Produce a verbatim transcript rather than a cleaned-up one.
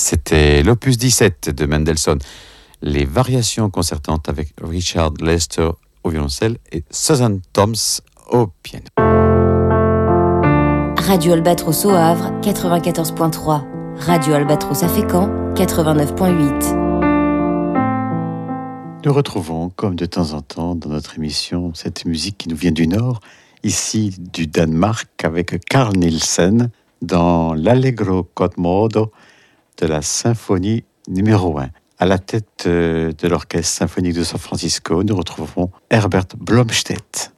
C'était l'opus dix-sept de Mendelssohn, les variations concertantes avec Richard Lester au violoncelle et Susan Toms au piano. Radio Albatros au Havre, quatre-vingt-quatorze virgule trois. Radio Albatros à Fécamp, quatre-vingt-neuf virgule huit. Nous retrouvons, comme de temps en temps dans notre émission, cette musique qui nous vient du Nord, ici du Danemark, avec Carl Nielsen, dans l'Allegro Quadmodo de la symphonie numéro un. À la tête de l'orchestre symphonique de San Francisco, nous retrouvons Herbert Blomstedt.